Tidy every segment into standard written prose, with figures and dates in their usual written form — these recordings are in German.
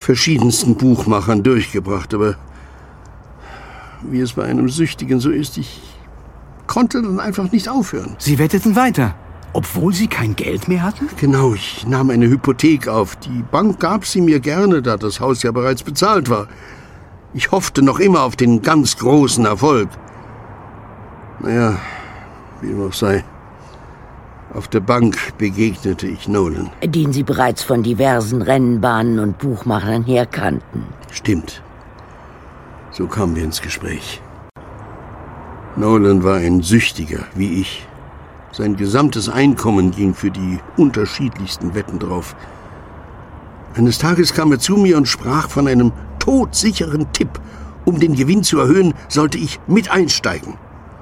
verschiedensten Buchmachern durchgebracht, aber wie es bei einem Süchtigen so ist, ich konnte dann einfach nicht aufhören. Sie wetteten weiter, obwohl Sie kein Geld mehr hatten? Genau, ich nahm eine Hypothek auf. Die Bank gab sie mir gerne, da das Haus ja bereits bezahlt war. Ich hoffte noch immer auf den ganz großen Erfolg. Naja, wie dem auch sei. Auf der Bank begegnete ich Nolan. Den Sie bereits von diversen Rennbahnen und Buchmachern her kannten. Stimmt. So kamen wir ins Gespräch. Nolan war ein Süchtiger, wie ich. Sein gesamtes Einkommen ging für die unterschiedlichsten Wetten drauf. Eines Tages kam er zu mir und sprach von einem todsicheren Tipp. Um den Gewinn zu erhöhen, sollte ich mit einsteigen.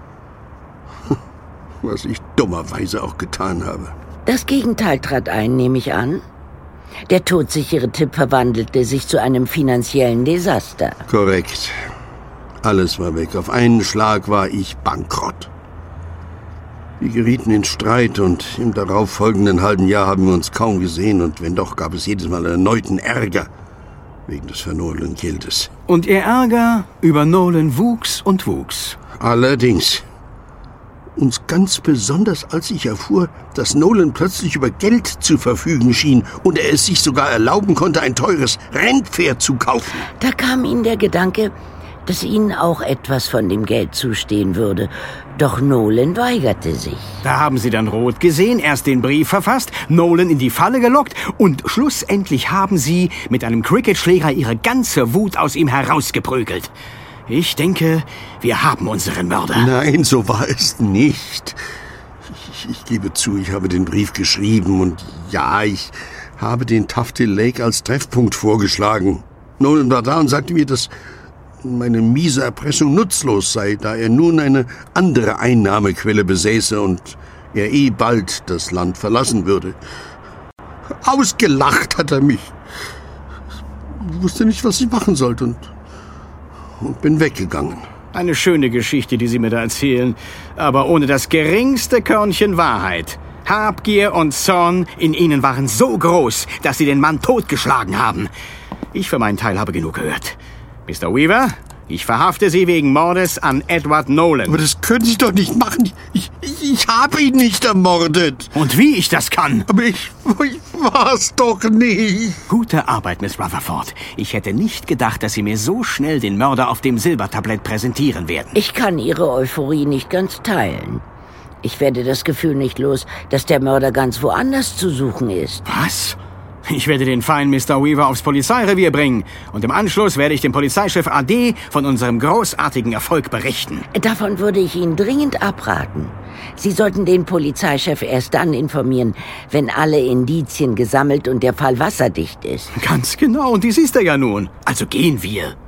Was ich dummerweise auch getan habe. Das Gegenteil trat ein, nehme ich an. Der todsichere Tipp verwandelte sich zu einem finanziellen Desaster. Korrekt. Alles war weg. Auf einen Schlag war ich bankrott. Wir gerieten in Streit und im darauffolgenden halben Jahr haben wir uns kaum gesehen. Und wenn doch, gab es jedes Mal erneuten Ärger wegen des verlorenen Geldes. Und Ihr Ärger über Nolan wuchs und wuchs. Allerdings. Und ganz besonders, als ich erfuhr, dass Nolan plötzlich über Geld zu verfügen schien und er es sich sogar erlauben konnte, ein teures Rennpferd zu kaufen. Da kam Ihnen der Gedanke, dass Ihnen auch etwas von dem Geld zustehen würde. Doch Nolan weigerte sich. Da haben Sie dann rot gesehen, erst den Brief verfasst, Nolan in die Falle gelockt und schlussendlich haben Sie mit einem Cricketschläger Ihre ganze Wut aus ihm herausgeprügelt. Ich denke, wir haben unseren Mörder. Nein, so war es nicht. Ich gebe zu, ich habe den Brief geschrieben und ja, ich habe den Tuftil Lake als Treffpunkt vorgeschlagen. Nolan war da und sagte mir, dass meine miese Erpressung nutzlos sei, da er nun eine andere Einnahmequelle besäße und er bald das Land verlassen würde. Ausgelacht hat er mich. Ich wusste nicht, was ich machen sollte und bin weggegangen. Eine schöne Geschichte, die Sie mir da erzählen, aber ohne das geringste Körnchen Wahrheit. Habgier und Zorn in Ihnen waren so groß, dass Sie den Mann totgeschlagen haben. Ich für meinen Teil habe genug gehört. Mr. Weaver, ich verhafte Sie wegen Mordes an Edward Nolan. Aber das können Sie doch nicht machen. Ich habe ihn nicht ermordet. Und wie ich das kann? Aber ich war's doch nicht. Gute Arbeit, Miss Rutherford. Ich hätte nicht gedacht, dass Sie mir so schnell den Mörder auf dem Silbertablett präsentieren werden. Ich kann Ihre Euphorie nicht ganz teilen. Ich werde das Gefühl nicht los, dass der Mörder ganz woanders zu suchen ist. Was? Ich werde den feinen Mr. Weaver aufs Polizeirevier bringen. Und im Anschluss werde ich dem Polizeichef AD von unserem großartigen Erfolg berichten. Davon würde ich Ihnen dringend abraten. Sie sollten den Polizeichef erst dann informieren, wenn alle Indizien gesammelt und der Fall wasserdicht ist. Ganz genau, und dies ist er ja nun. Also gehen wir.